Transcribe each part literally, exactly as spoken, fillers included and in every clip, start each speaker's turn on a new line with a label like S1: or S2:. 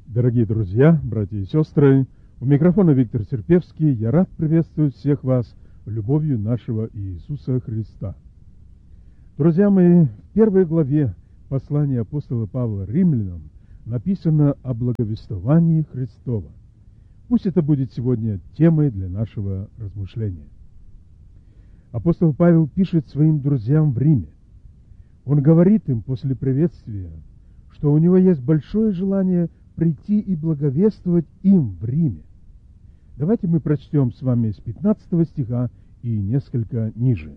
S1: Дорогие друзья, братья и сестры, у микрофона Виктор Серпевский. Я рад приветствовать всех вас любовью нашего Иисуса Христа. Друзья мои, в первой главе послания апостола Павла римлянам написано о благовествовании Христова. Пусть это будет сегодня темой для нашего размышления. Апостол Павел пишет своим друзьям в Риме. Он говорит им после приветствия, что у него есть большое желание прийти и благовествовать им в Риме. Давайте мы прочтем с вами с пятнадцатого стиха и несколько ниже.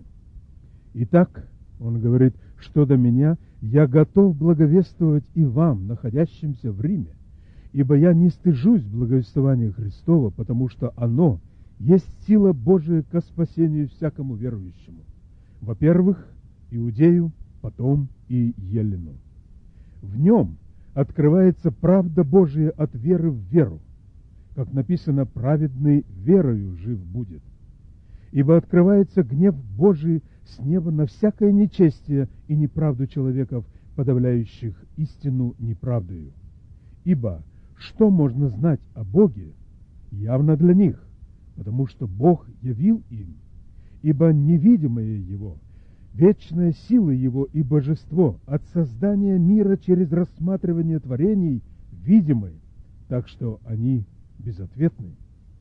S1: Итак, он говорит, что до меня, я готов благовествовать и вам, находящимся в Риме, ибо я не стыжусь благовествования Христова, потому что оно есть сила Божия ко спасению всякому верующему. Во-первых, иудею, потом и елену. В нем открывается правда Божия от веры в веру, как написано, праведный верою жив будет. Ибо открывается гнев Божий с неба на всякое нечестие и неправду человеков, подавляющих истину неправдою. Ибо что можно знать о Боге, явно для них, потому что Бог явил им, ибо невидимое Его, вечная сила Его и божество от создания мира через рассматривание творений видимы, так что они безответны.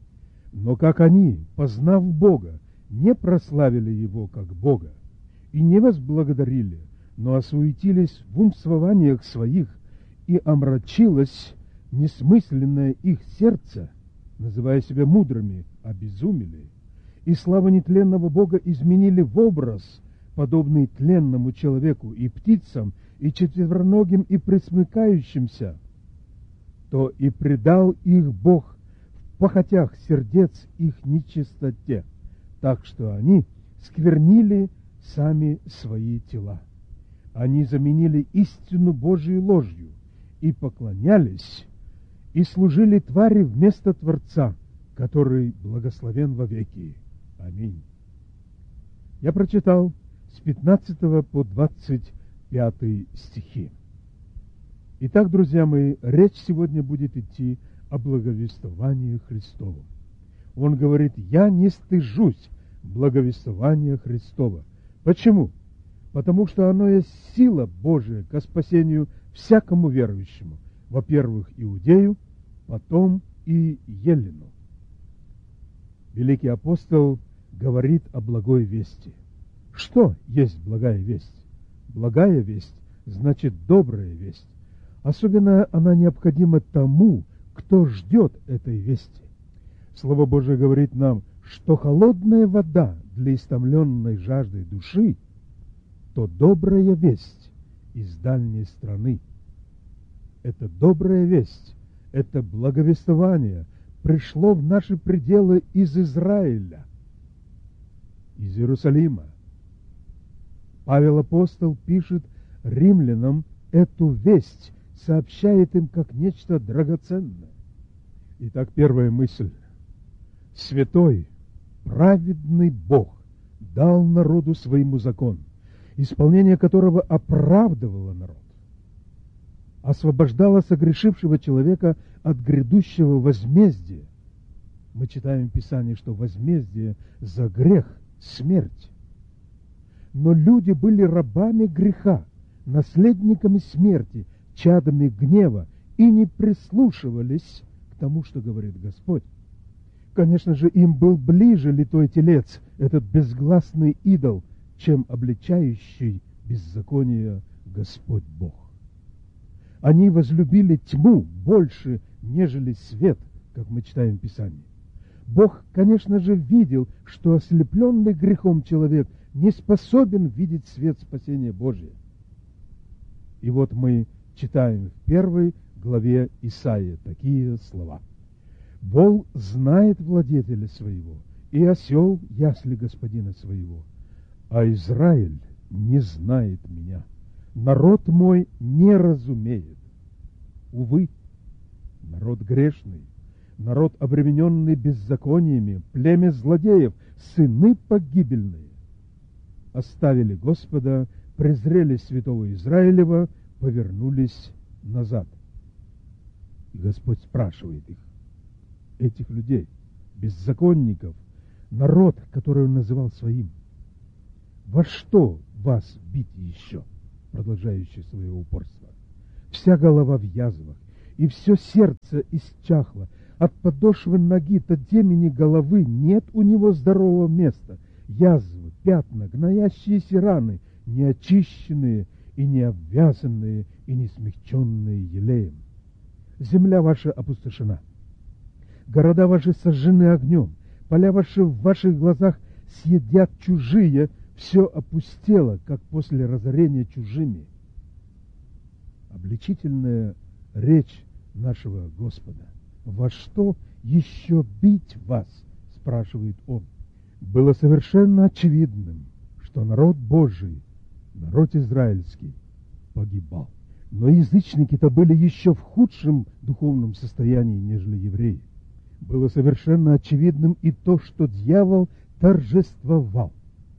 S1: Но как они, познав Бога, не прославили Его как Бога и не возблагодарили, но осуетились в умствованиях своих, и омрачилось несмысленное их сердце, называя себя мудрыми, обезумели, и славу нетленного Бога изменили в образ, подобный тленному человеку и птицам, и четвероногим, и пресмыкающимся, то и предал их Бог в похотях сердец их нечистоте, так что они сквернили сами свои тела. Они заменили истину Божию ложью, и поклонялись, и служили твари вместо Творца, который благословен вовеки. Аминь. Я прочитал с пятнадцатого по двадцать пятый стихи. Итак, друзья мои, речь сегодня будет идти о благовествовании Христовом. Он говорит, я не стыжусь благовествования Христова. Почему? Потому что оно есть сила Божия ко спасению всякому верующему. Во-первых, иудею, потом и елену. Великий апостол говорит о благой вести. Что есть благая весть? Благая весть значит добрая весть. Особенно она необходима тому, кто ждет этой вести. Слово Божие говорит нам, что холодная вода для истомленной жаждой души, то добрая весть из дальней страны. Это добрая весть, это благовествование пришло в наши пределы из Израиля, из Иерусалима. Павел апостол пишет римлянам эту весть, сообщает им как нечто драгоценное. Итак, первая мысль. Святой, праведный Бог дал народу своему закон, исполнение которого оправдывало народ, освобождало согрешившего человека от грядущего возмездия. Мы читаем в Писании, что возмездие за грех – смерть. Но люди были рабами греха, наследниками смерти, чадами гнева, и не прислушивались к тому, что говорит Господь. Конечно же, им был ближе литой телец, этот безгласный идол, чем обличающий беззаконие Господь Бог. Они возлюбили тьму больше, нежели свет, как мы читаем в Писании. Бог, конечно же, видел, что ослепленный грехом человек не способен видеть свет спасения Божия. И вот мы читаем в первой главе Исаии такие слова. «Вол знает владетеля своего, и осел ясли господина своего, а Израиль не знает меня. Народ мой не разумеет». Увы, народ грешный, народ, обремененный беззакониями, племя злодеев, сыны погибельные, оставили Господа, презрели святого Израилева, повернулись назад. И Господь спрашивает их, этих людей, беззаконников, народ, который Он называл своим, во что вас бить еще, продолжающий свое упорство? Вся голова в язвах, и все сердце исчахло. От подошвы ноги до темени головы нет у него здорового места. Язвы, пятна, гноящиеся раны, неочищенные и не обвязанные и не смягченные елеем. Земля ваша опустошена, города ваши сожжены огнем, поля ваши в ваших глазах съедят чужие, все опустело, как после разорения чужими. Обличительная речь нашего Господа. Во что еще бить вас, спрашивает Он. Было совершенно очевидным, что народ Божий, народ израильский, погибал. Но язычники-то были еще в худшем духовном состоянии, нежели евреи. Было совершенно очевидным и то, что дьявол торжествовал.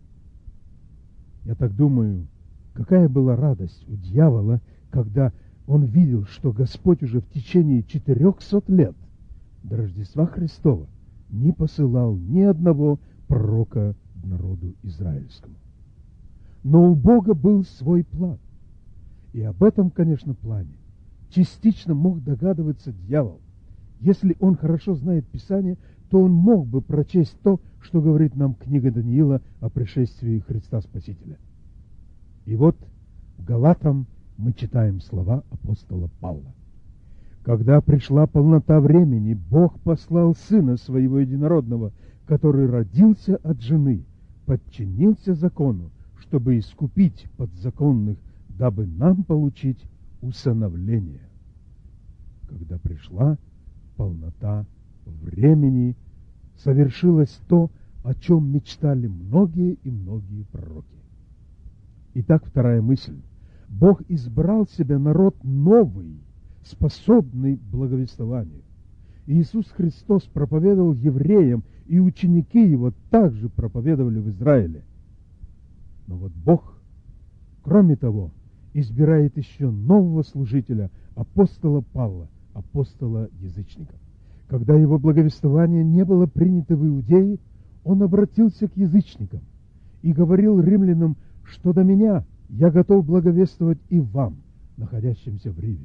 S1: Я так думаю, какая была радость у дьявола, когда он видел, что Господь уже в течение четырехсот лет до Рождества Христова не посылал ни одного пророка народу израильскому. Но у Бога был свой план. И об этом, конечно, плане частично мог догадываться дьявол. Если он хорошо знает Писание, то он мог бы прочесть то, что говорит нам книга Даниила о пришествии Христа Спасителя. И вот в Галатам мы читаем слова апостола Павла. «Когда пришла полнота времени, Бог послал Сына Своего Единородного, который родился от жены, подчинился закону, чтобы искупить подзаконных, дабы нам получить усыновление». Когда пришла полнота времени, совершилось то, о чем мечтали многие и многие пророки. Итак, вторая мысль. Бог избрал себе народ новый, способный к благовествованию. Иисус Христос проповедовал евреям, и ученики Его также проповедовали в Израиле. Но вот Бог, кроме того, избирает еще нового служителя, апостола Павла, апостола язычников. Когда его благовествование не было принято в Иудее, он обратился к язычникам и говорил римлянам, что до меня я готов благовествовать и вам, находящимся в Риме.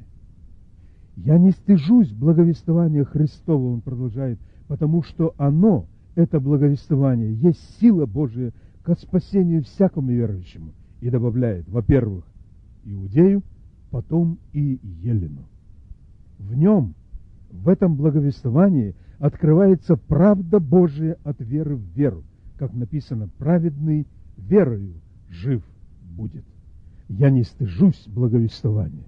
S1: Я не стыжусь благовествования Христова, он продолжает, потому что оно, это благовествование, есть сила Божия ко спасению всякому верующему. И добавляет, во-первых, Иудею, потом и Елену. В нем, в этом благовествовании, открывается правда Божия от веры в веру, как написано, праведный верою жив будет. Я не стыжусь благовествования.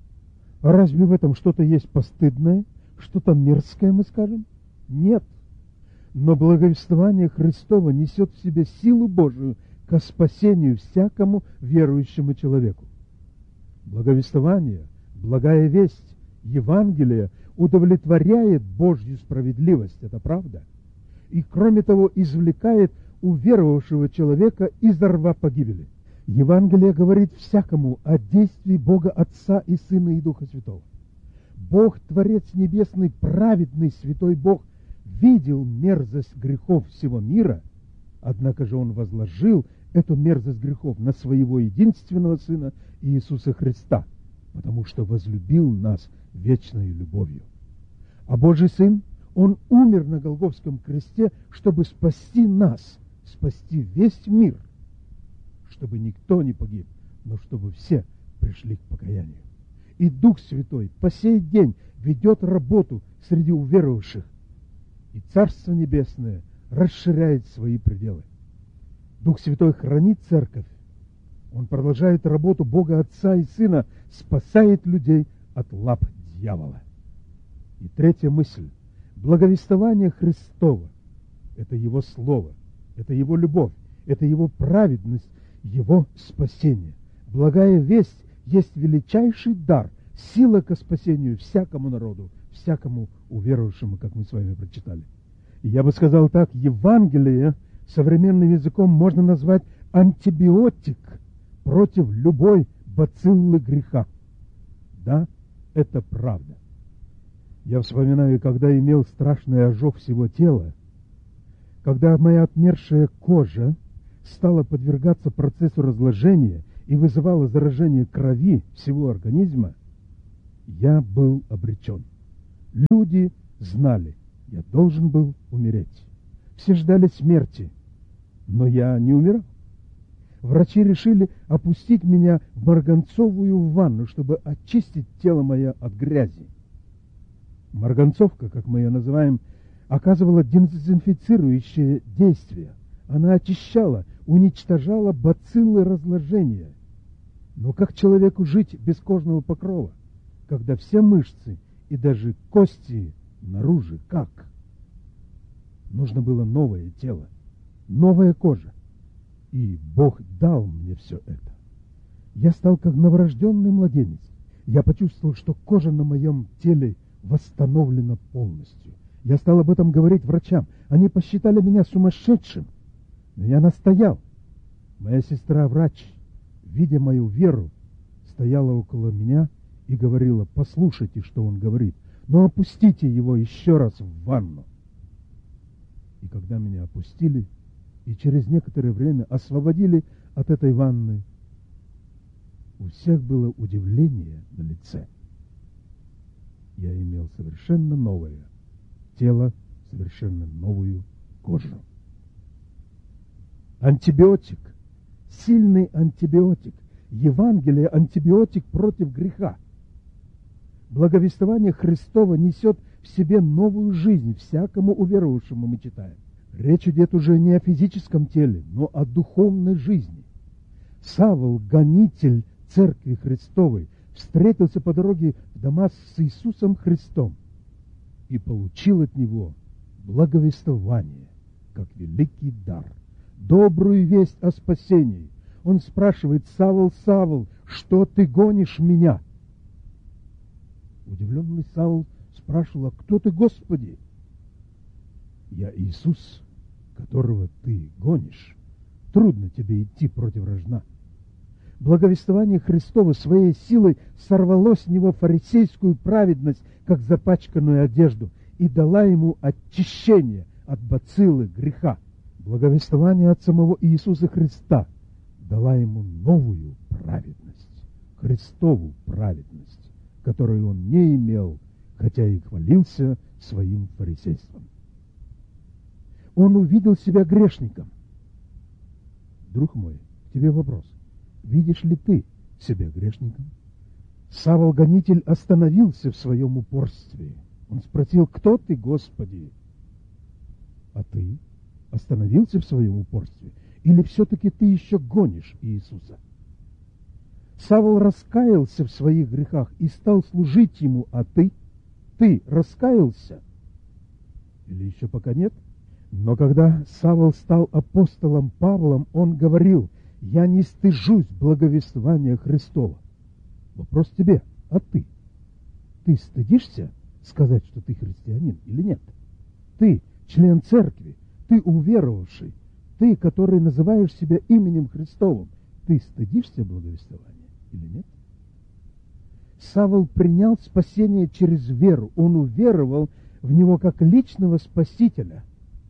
S1: А разве в этом что-то есть постыдное, что-то мерзкое, мы скажем? Нет. Но благовествование Христово несет в себе силу Божию ко спасению всякому верующему человеку. Благовествование, благая весть, Евангелие удовлетворяет Божью справедливость, это правда. И кроме того, извлекает уверовавшего человека из рва погибели. Евангелие говорит всякому о действии Бога Отца и Сына и Духа Святого. Бог, Творец Небесный, праведный, святой Бог, видел мерзость грехов всего мира, однако же Он возложил эту мерзость грехов на Своего единственного Сына Иисуса Христа, потому что возлюбил нас вечной любовью. А Божий Сын, Он умер на Голгофском кресте, чтобы спасти нас, спасти весь мир, чтобы никто не погиб, но чтобы все пришли к покаянию. И Дух Святой по сей день ведет работу среди уверовавших, и Царство Небесное расширяет свои пределы. Дух Святой хранит церковь. Он продолжает работу Бога Отца и Сына, спасает людей от лап дьявола. И третья мысль. Благовествование Христово – это Его Слово, это Его любовь, это Его праведность, Его спасение. Благая весть есть величайший дар, сила ко спасению всякому народу, всякому уверовавшему, как мы с вами прочитали. И я бы сказал так, Евангелие современным языком можно назвать антибиотик против любой бациллы греха. Да, это правда. Я вспоминаю, когда имел страшный ожог всего тела, когда моя отмершая кожа стала подвергаться процессу разложения и вызывала заражение крови всего организма, я был обречен. Люди знали, я должен был умереть. Все ждали смерти, но я не умирал. Врачи решили опустить меня в марганцовую ванну, чтобы очистить тело мое от грязи. Марганцовка, как мы ее называем, оказывала дезинфицирующее действие. Она очищала, уничтожала бациллы разложения. Но как человеку жить без кожного покрова, когда все мышцы и даже кости наружу? Как? Нужно было новое тело, новая кожа. И Бог дал мне все это. Я стал как новорожденный младенец. Я почувствовал, что кожа на моем теле восстановлена полностью. Я стал об этом говорить врачам. Они посчитали меня сумасшедшим. Но я настоял. Моя сестра-врач, видя мою веру, стояла около меня и говорила: послушайте, что он говорит, но опустите его еще раз в ванну. И когда меня опустили, и через некоторое время освободили от этой ванны, у всех было удивление на лице. Я имел совершенно новое тело, совершенно новую кожу. Антибиотик, сильный антибиотик. Евангелие – антибиотик против греха. Благовествование Христово несет в себе новую жизнь всякому уверовавшему, мы читаем. Речь идет уже не о физическом теле, но о духовной жизни. Савл, гонитель Церкви Христовой, встретился по дороге в Дамаск с Иисусом Христом и получил от Него благовествование, как великий дар, добрую весть о спасении. Он спрашивает: Савл, Савл, что ты гонишь меня? Удивленный Савл спрашивал: а кто ты, Господи? Я Иисус, которого ты гонишь. Трудно тебе идти против рожна. Благовествование Христово своей силой сорвало с него фарисейскую праведность, как запачканную одежду, и дала ему очищение от бациллы греха. Благовествование от самого Иисуса Христа дала ему новую праведность, Христову праведность, которую он не имел, хотя и хвалился своим фарисейством. Он увидел себя грешником. Друг мой, к тебе вопрос. Видишь ли ты себя грешником? Савл-гонитель остановился в своем упорстве. Он спросил: кто ты, Господи? А ты остановился в своем упорстве? Или все-таки ты еще гонишь Иисуса? Савл раскаялся в своих грехах и стал служить ему, а ты? Ты раскаялся? Или еще пока нет? Но когда Савл стал апостолом Павлом, он говорил: я не стыжусь благовествования Христова. Вопрос тебе: а ты? Ты стыдишься сказать, что ты христианин или нет? Ты член церкви, ты уверовавший, ты, который называешь себя именем Христовым, ты стыдишься благовествования или нет? Савл принял спасение через веру. Он уверовал в него как личного спасителя.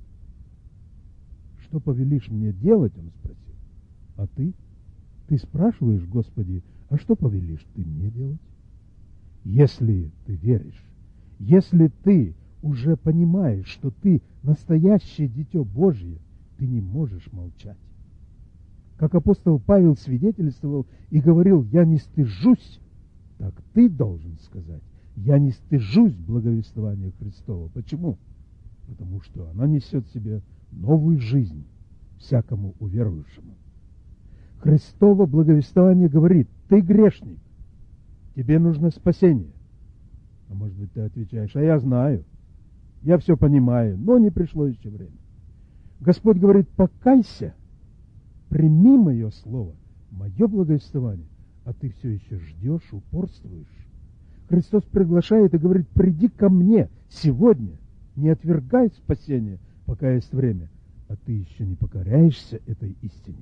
S1: Что повелишь мне делать, он спросил. А ты? Ты спрашиваешь: Господи, а что повелишь ты мне делать? Если ты веришь, если ты уже понимаешь, что ты настоящее дитё Божье, ты не можешь молчать. Как апостол Павел свидетельствовал и говорил: я не стыжусь, так ты должен сказать: я не стыжусь благовествования Христова. Почему? Потому что она несет в себе новую жизнь всякому уверовавшему. Христово благовествование говорит: ты грешник, тебе нужно спасение. А может быть, ты отвечаешь: а я знаю, я все понимаю, но не пришло еще время. Господь говорит: покайся, прими мое слово, мое благовествование, а ты все еще ждешь, упорствуешь. Христос приглашает и говорит: приди ко мне сегодня, не отвергай спасение, пока есть время, а ты еще не покоряешься этой истине.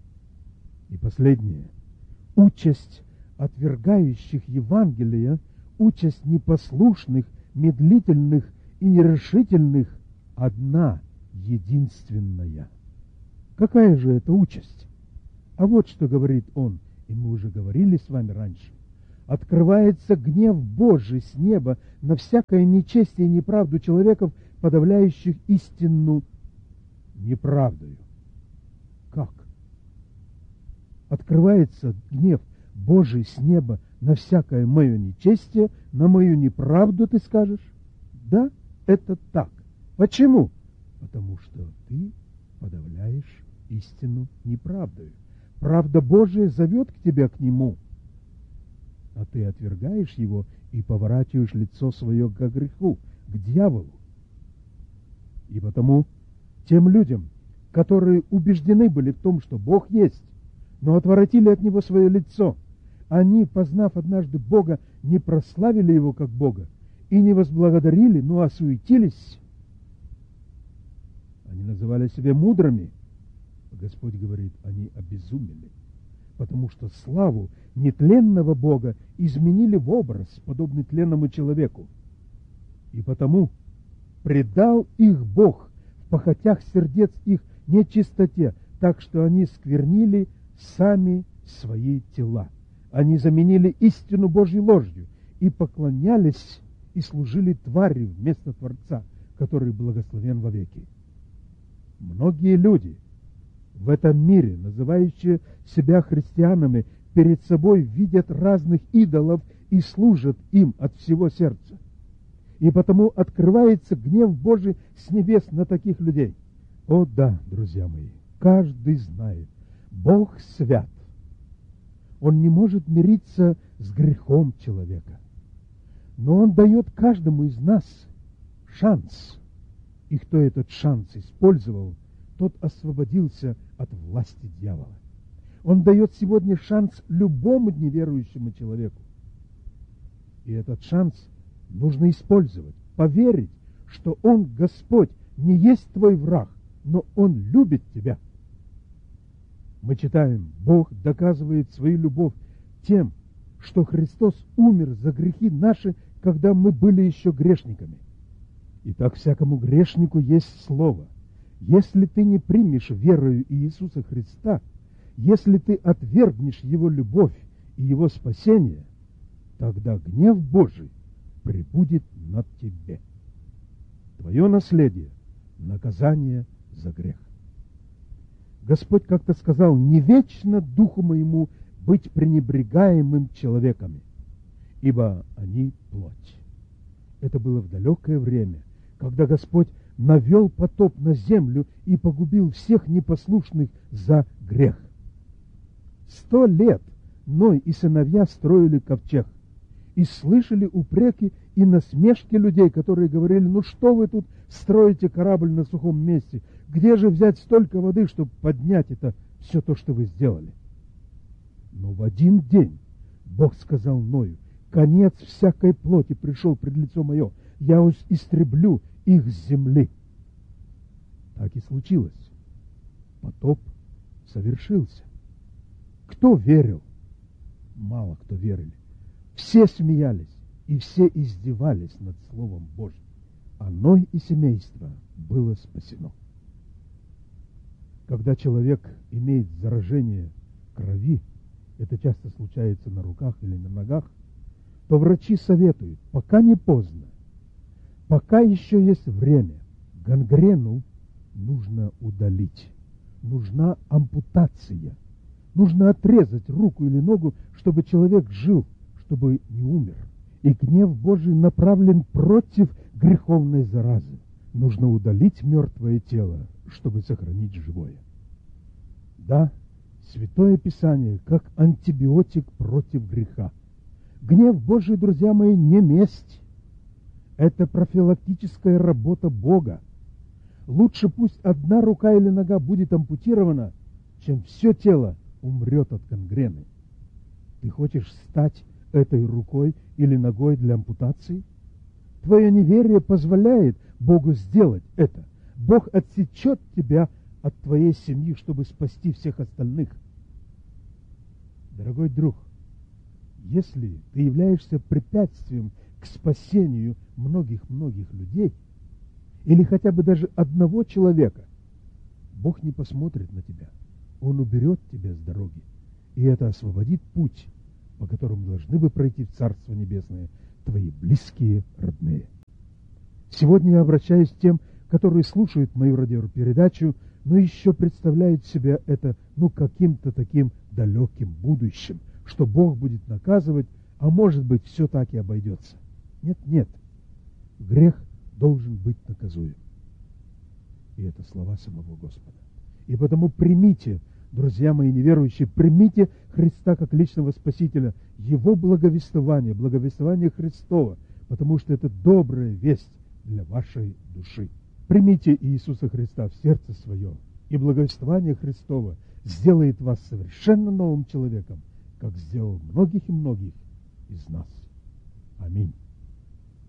S1: И последнее. Участь отвергающих Евангелия участь непослушных, медлительных и нерешительных одна, единственная. Какая же это участь? А вот что говорит он, и мы уже говорили с вами раньше. Открывается гнев Божий с неба на всякое нечестие и неправду человеков, подавляющих истину неправдою. Как? Открывается гнев Божий с неба на всякое мое нечестие, на мою неправду, ты скажешь? Да, это так. Почему? Потому что ты подавляешь истину неправдою. Правда Божия зовет к тебе к Нему, а ты отвергаешь его и поворачиваешь лицо свое к греху, к дьяволу. И потому тем людям, которые убеждены были в том, что Бог есть, но отворотили от Него свое лицо, они, познав однажды Бога, не прославили Его как Бога и не возблагодарили, но осуетились. Они называли себя мудрыми. Господь говорит, они обезумели, потому что славу нетленного Бога изменили в образ, подобный тленному человеку. И потому предал их Бог в похотях сердец их нечистоте, так что они сквернили сами свои тела. Они заменили истину Божью ложью и поклонялись и служили твари вместо Творца, который благословен вовеки. Многие люди в этом мире, называющие себя христианами, перед собой видят разных идолов и служат им от всего сердца. И потому открывается гнев Божий с небес на таких людей. О да, друзья мои, каждый знает, Бог свят. Он не может мириться с грехом человека. Но Он дает каждому из нас шанс. И кто этот шанс использовал, тот освободился от власти дьявола. Он дает сегодня шанс любому неверующему человеку. И этот шанс нужно использовать, поверить, что Он, Господь, не есть твой враг, но Он любит тебя. Мы читаем, Бог доказывает свою любовь тем, что Христос умер за грехи наши, когда мы были еще грешниками. Итак, всякому грешнику есть слово. Если ты не примешь верою Иисуса Христа, если ты отвергнешь Его любовь и Его спасение, тогда гнев Божий пребудет над тебе. Твое наследие – наказание за грех. Господь как-то сказал, не вечно духу моему быть пренебрегаемым человеками, ибо они плоть. Это было в далекое время, когда Господь навел потоп на землю и погубил всех непослушных за грех. Сто лет Ной и сыновья строили ковчег и слышали упреки и насмешки людей, которые говорили, ну что вы тут строите корабль на сухом месте? Где же взять столько воды, чтобы поднять это все то, что вы сделали? Но в один день Бог сказал Ною, конец всякой плоти пришел пред лицо мое, я истреблю их с земли. Так и случилось. Потоп совершился. Кто верил? Мало кто верили. Все смеялись, и все издевались над Словом Божьим. А Ной и семейство было спасено. Когда человек имеет заражение крови, это часто случается на руках или на ногах, то врачи советуют, пока не поздно, пока еще есть время, гангрену нужно удалить. Нужна ампутация. Нужно отрезать руку или ногу, чтобы человек жил, чтобы не умер. И гнев Божий направлен против греховной заразы. Нужно удалить мертвое тело, чтобы сохранить живое. Да, Святое Писание как антибиотик против греха. Гнев Божий, друзья мои, не месть. Это профилактическая работа Бога. Лучше пусть одна рука или нога будет ампутирована, чем все тело умрет от гангрены. Ты хочешь стать этой рукой или ногой для ампутации? Твое неверие позволяет Богу сделать это. Бог отсечет тебя от твоей семьи, чтобы спасти всех остальных. Дорогой друг, Если ты являешься препятствием к спасению многих-многих людей, или хотя бы даже одного человека, Бог не посмотрит на тебя. Он уберет тебя с дороги, и это освободит путь, по которому должны бы пройти в Царство Небесное твои близкие, родные. Сегодня я обращаюсь к тем, которые слушают мою радиопередачу, но еще представляют себя это, ну, каким-то таким далеким будущим, что Бог будет наказывать, а может быть, все так и обойдется. Нет, нет. Грех должен быть наказуем. И это слова самого Господа. И потому примите, друзья мои неверующие, примите Христа как личного Спасителя, Его благовествование, благовествование Христова, потому что это добрая весть для вашей души. Примите Иисуса Христа в сердце свое, и благовествование Христово сделает вас совершенно новым человеком, как сделал многих и многих из нас. Аминь.